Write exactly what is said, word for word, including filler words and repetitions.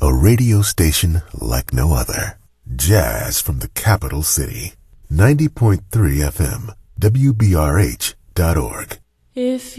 A radio station like no other. Jazz from the capital city. ninety point three F M, W B R H dot org. If